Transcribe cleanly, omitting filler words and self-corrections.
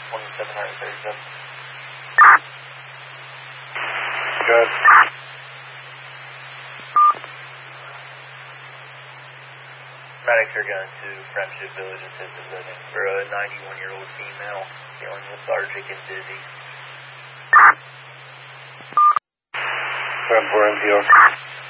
2737. Good. Medics are going to Friendship Village Assisted Living for a 91-year-old female feeling lethargic and dizzy. 10-4 NPO.